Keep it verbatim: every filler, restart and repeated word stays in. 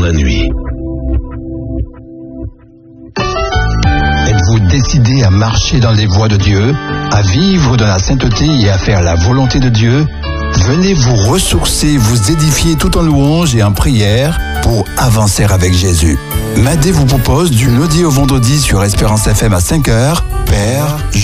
la nuit. Êtes-vous décidé à marcher dans les voies de Dieu, à vivre dans la sainteté et à faire la volonté de Dieu? Venez vous ressourcer, vous édifier tout en louange et en prière pour avancer avec Jésus. Madé vous propose du lundi au vendredi sur Espérance F M à cinq heures. Père,